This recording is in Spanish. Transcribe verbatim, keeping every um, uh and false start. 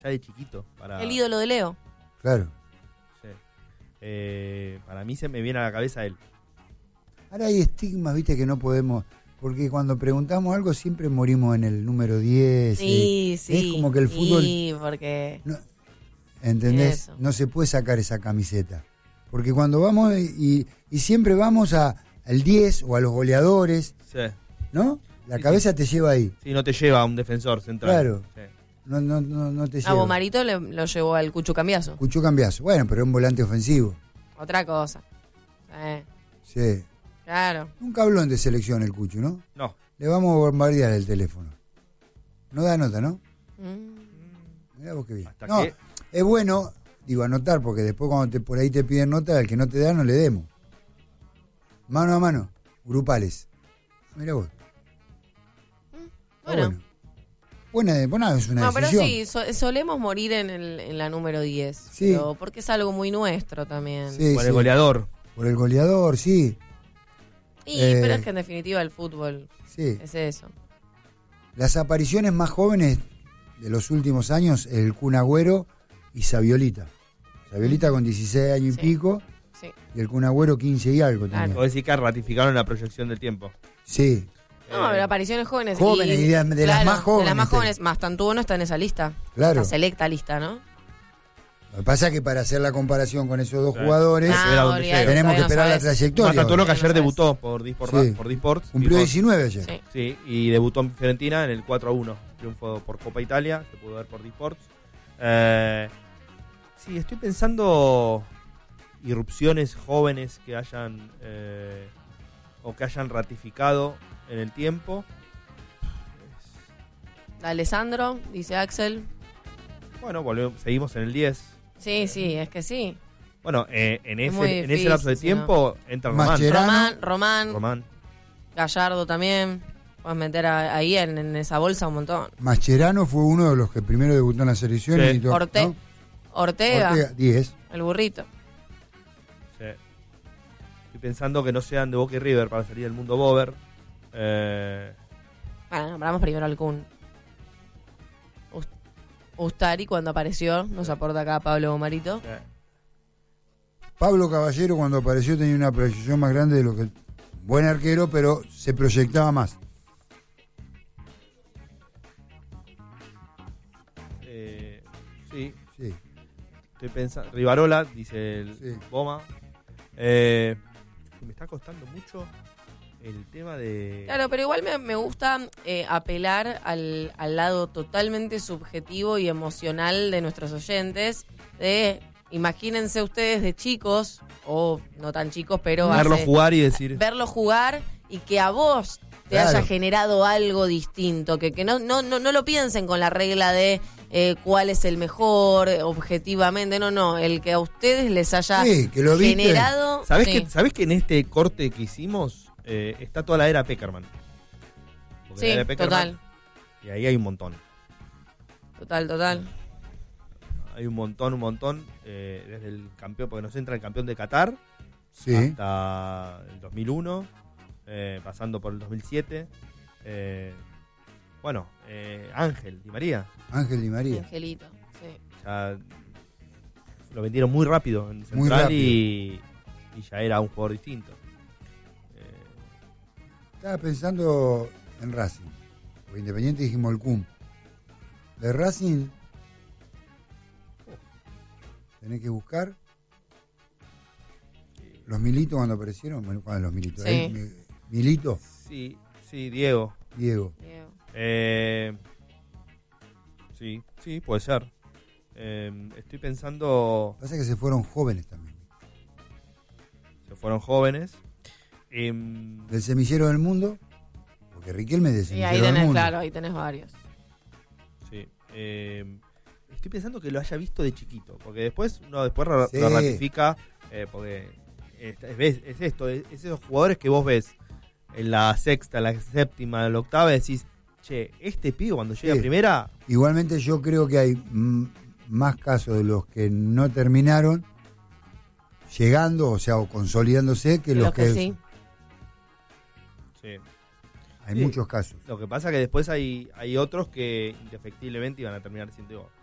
ya de chiquito. Para... El ídolo de Leo. Claro. Sí. Eh, para mí se me viene a la cabeza él. Ahora hay estigmas, viste, que no podemos... Porque cuando preguntamos algo siempre morimos en el número diez. Sí, eh, sí. Es como que el fútbol... Sí, porque... No, ¿entendés? Eso. No se puede sacar esa camiseta. Porque cuando vamos y, y siempre vamos a, al diez o a los goleadores, Sí. ¿no? La Sí, cabeza sí. te lleva ahí. Sí, no te lleva a un defensor central. Claro. Sí. No, no, no, no te lleva. A Bomarito le, lo llevó al Cucho Cambiazo. Cucho Cambiazo. Bueno, pero es un volante ofensivo. Otra cosa. Eh, Sí. claro. Nunca habló de selección el Cucho, ¿no? No. Le vamos a bombardear el teléfono. No da nota, ¿no? Mm. Mirá vos qué bien. Hasta No, que... es bueno, digo, anotar, porque después cuando te, por ahí te piden nota, al que no te da, no le demos. Mano a mano, grupales. Mirá vos. Está Bueno. bueno. Buena, buena, es una No, pero decisión. sí, so- solemos morir en, el, en la número diez. Sí. Pero porque es algo muy nuestro también. Sí, Por sí. el goleador. Por el goleador, sí. Y, Eh. pero es que en definitiva el fútbol Sí. es eso. Las apariciones más jóvenes de los últimos años, el Kun Agüero y Saviolita. Saviolita con dieciséis años Sí. y pico, Sí. y el Kun Agüero quince y algo Claro. tenía. Puedo decir que ratificaron la proyección del tiempo. Sí. No, Eh, pero apariciones jóvenes. Jóvenes, y de- de las más De jóvenes, las más te- jóvenes. Más Tantuono está en esa lista. Claro. La selecta lista, ¿no? Lo que pasa es que para hacer la comparación con esos dos Claro. jugadores, Ah, ver a dónde olvidate, llega. tenemos todavía que no esperar la sabes. trayectoria. Más Tantuono que No ayer sabes. debutó por Disport, Sí. por Disports. Cumplió Disport. diecinueve ayer. Sí. Sí, y debutó en Fiorentina en el cuatro a uno. Triunfo por Copa Italia, se pudo ver por Disports. Eh, sí, estoy pensando irrupciones jóvenes que hayan eh, o que hayan ratificado en el tiempo. Alessandro, dice Axel. Bueno, volvemos, seguimos en el diez. Sí, sí, es que sí. Bueno, eh, en, Es ese, muy en ese lapso de difícil, tiempo entra Román. Mascherano. Román, Román, Román. Gallardo también. Puedes meter a- ahí en, en esa bolsa un montón. Mascherano fue uno de los que primero debutó en la selección. Sí. Y todo, Orte- ¿no? Ortega, Ortega, diez. el burrito. Sí. Estoy pensando que no sean de Boca y River para salir del mundo Bober. Eh, Bueno, nombramos primero al Kun. Us- Ustari, cuando apareció, nos aporta acá Pablo Marito. eh, Pablo Caballero, cuando apareció, tenía una proyección más grande de lo que. Buen arquero, pero se proyectaba más. eh, sí, Sí. estoy pensando. Rivarola, dice el Sí. Boma. Eh, me está costando mucho el tema de. Claro, pero igual me, me gusta eh, apelar al, al lado totalmente subjetivo y emocional de nuestros oyentes. De, imagínense ustedes de chicos, o no tan chicos, pero verlo hace- jugar y decir. verlo jugar y que a vos te Claro. haya generado algo distinto, que, que no, no, no, no lo piensen con la regla de eh, cuál es el mejor, eh, objetivamente, no, no, el que a ustedes les haya Sí, que lo viste. generado. ¿Sabés, sí. que, ¿Sabés que en este corte que hicimos eh, está toda la era Peckerman? Porque Sí, la era Peckerman- total, Y ahí hay un montón. total, total. Hay un montón, un montón. eh, desde el campeón, porque nos entra el campeón de Qatar Sí. hasta el dos mil uno, eh, pasando por el dos mil siete. Eh, bueno, eh, Ángel Di María. Ángel Di María. Angelito, sí. Ya lo vendieron muy rápido en Muy Central rápido. y, y ya era un jugador distinto. Eh, Estaba pensando en Racing. Porque Independiente dijimos el Kun. De Racing. Tenés que buscar. Los Militos cuando aparecieron. Bueno, ¿cuándo los Militos? Sí. Ahí, mi- Milito, sí, sí, Diego. Diego. Diego. Eh, sí, sí, puede ser. Eh, estoy pensando, Pasa que se fueron jóvenes también. se fueron jóvenes. Em, Del semillero del mundo. Porque Riquelme es del Y semillero ahí del tenés, mundo. claro, ahí tenés varios. sí. Eh, estoy pensando que lo haya visto de chiquito, porque después uno después ra- Sí. lo ratifica, eh, porque es, es- es esto, es, es esos jugadores que vos ves en la sexta, la séptima, la octava, decís, che, este pibe cuando llega Sí. a primera, Igualmente yo creo que hay mm, más casos de los que no terminaron llegando, o sea, o consolidándose, que los, Los que sí. sí. Hay Sí. muchos casos. Lo que pasa que después hay, hay otros que indefectiblemente iban a terminar siendo